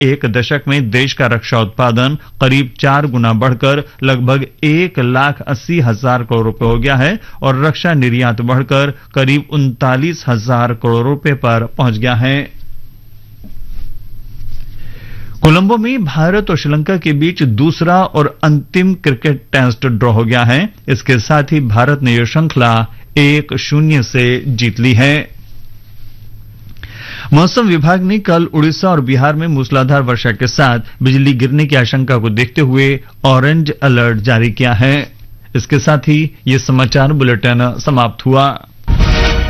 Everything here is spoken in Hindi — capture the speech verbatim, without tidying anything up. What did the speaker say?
एक दशक में देश का रक्षा उत्पादन करीब चार गुना बढ़कर लगभग एक लाख अस्सी हजार करोड़ रुपए हो गया है और रक्षा निर्यात बढ़कर करीब उनतालीस हजार करोड़ रुपए पर पहुंच गया है। कोलंबो में भारत और श्रीलंका के बीच दूसरा और अंतिम क्रिकेट टेस्ट ड्रॉ हो गया है। इसके साथ ही भारत ने यह श्रृंखला एक शून्य से जीत ली है। मौसम विभाग ने कल उड़ीसा और बिहार में मूसलाधार वर्षा के साथ बिजली गिरने की आशंका को देखते हुए ऑरेंज अलर्ट जारी किया है। इसके साथ ही ये समाचार बुलेटिन समाप्त हुआ।